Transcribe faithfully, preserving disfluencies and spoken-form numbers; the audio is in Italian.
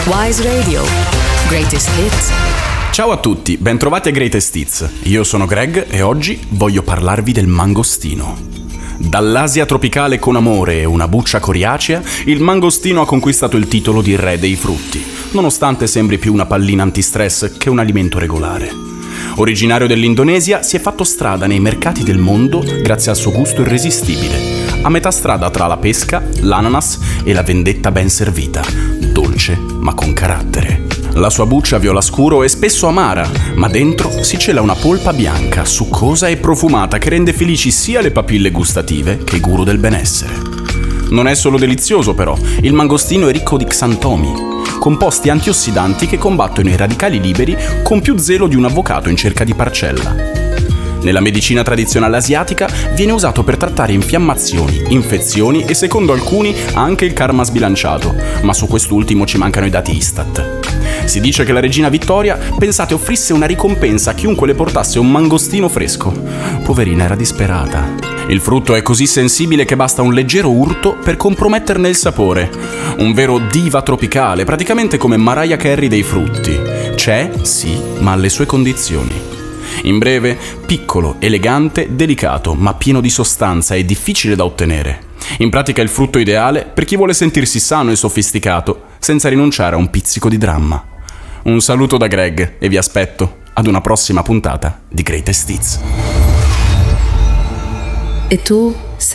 Wise Radio. Greatest Hits. Ciao a tutti, bentrovati a Greatest Hits. Io sono Greg e oggi voglio parlarvi del mangostino. Dall'Asia tropicale con amore e una buccia coriacea, il mangostino ha conquistato il titolo di re dei frutti, nonostante sembri più una pallina antistress che un alimento regolare. Originario dell'Indonesia, si è fatto strada nei mercati del mondo grazie al suo gusto irresistibile, a metà strada tra la pesca, l'ananas e la vendetta ben servita, dolce ma con carattere. La sua buccia viola scuro è spesso amara, ma dentro si cela una polpa bianca, succosa e profumata che rende felici sia le papille gustative che i guru del benessere. Non è solo delizioso però, il mangostino è ricco di xantomi, composti antiossidanti che combattono i radicali liberi con più zelo di un avvocato in cerca di parcella. Nella medicina tradizionale asiatica viene usato per trattare infiammazioni, infezioni e secondo alcuni anche il karma sbilanciato, ma su quest'ultimo ci mancano i dati Istat. Si dice che la regina Vittoria, pensate, offrisse una ricompensa a chiunque le portasse un mangostino fresco. Poverina, era disperata. Il frutto è così sensibile che basta un leggero urto per comprometterne il sapore. Un vero diva tropicale, praticamente come Mariah Carey dei frutti. C'è, sì, ma alle sue condizioni. In breve, piccolo, elegante, delicato, ma pieno di sostanza e difficile da ottenere. In pratica il frutto ideale per chi vuole sentirsi sano e sofisticato, senza rinunciare a un pizzico di dramma. Un saluto da Greg e vi aspetto ad una prossima puntata di Greatest Hits. E tu?